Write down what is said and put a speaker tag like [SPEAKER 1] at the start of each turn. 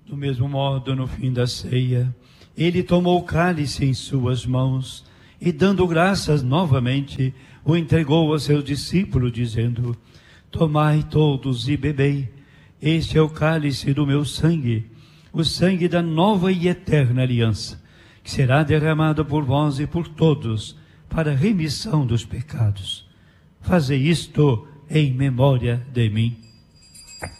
[SPEAKER 1] Do mesmo modo, no fim da ceia, ele tomou o cálice em suas mãos e, dando graças novamente, o entregou a seus discípulos, dizendo: tomai todos e bebei, este é o cálice do meu sangue, o sangue da nova e eterna aliança, que será derramado por vós e por todos, para a remissão dos pecados. Fazei isto em memória de mim.